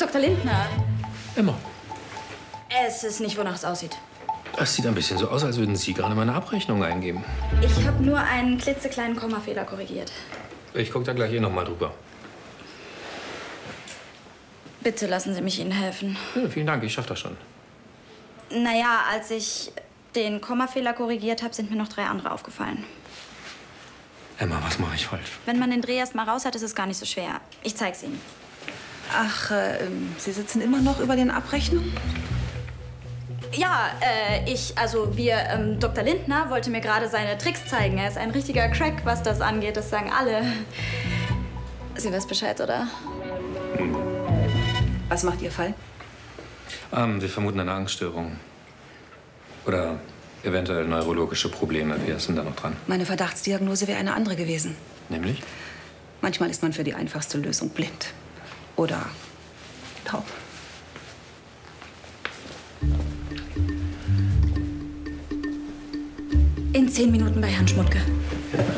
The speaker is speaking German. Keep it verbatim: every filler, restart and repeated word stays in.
Doktor Lindner. Emma. Es ist nicht, wonach es aussieht. Es sieht ein bisschen so aus, als würden Sie gerade meine Abrechnung eingeben. Ich habe nur einen klitzekleinen Kommafehler korrigiert. Ich gucke da gleich eh noch mal drüber. Bitte lassen Sie mich Ihnen helfen. Ja, vielen Dank, ich schaffe das schon. Naja, als ich den Kommafehler korrigiert habe, sind mir noch drei andere aufgefallen. Emma, was mache ich falsch? Wenn man den Dreh erst mal raus hat, ist es gar nicht so schwer. Ich zeig's Ihnen. Ach, äh, Sie sitzen immer noch über den Abrechnungen? Ja, äh, ich, also wir, ähm, Doktor Lindner wollte mir gerade seine Tricks zeigen. Er ist ein richtiger Crack, was das angeht. Das sagen alle. Sie weiß Bescheid, oder? Hm. Was macht Ihr Fall? Ähm, wir vermuten eine Angststörung. Oder eventuell neurologische Probleme. Wer ist denn da noch dran? Meine Verdachtsdiagnose wäre eine andere gewesen. Nämlich? Manchmal ist man für die einfachste Lösung blind. Oder taub. In zehn Minuten bei Herrn Schmutke.